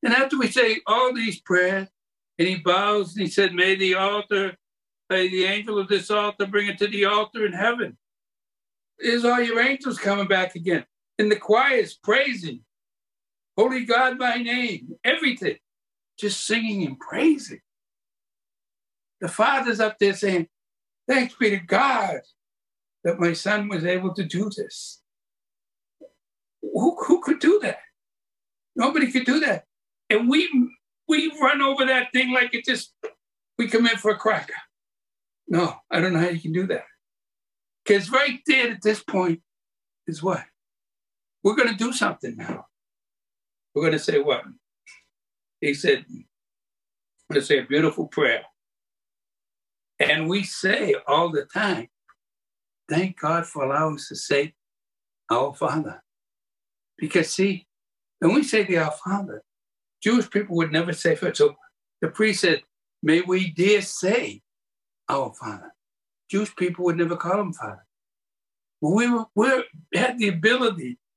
And after we say all these prayers, and he bows and he said, may the angel of this altar bring it to the altar in heaven. There's all your angels coming back again. And the choir's praising. Holy God, my name, everything. Just singing and praising. The Father's up there saying, thanks be to God that my son was able to do this. Who could do that? Nobody could do that. And we run over that thing like we come in for a cracker. No, I don't know how you can do that. Because right there at this point is what? We're going to do something now. We're going to say what? He said, we're going to say a beautiful prayer. And we say all the time, thank God for allowing us to say our Father. Because see, when we say the Our Father, Jewish people would never say first. So the priest said, may we dare say our Father. Jewish people would never call him Father. But we had the ability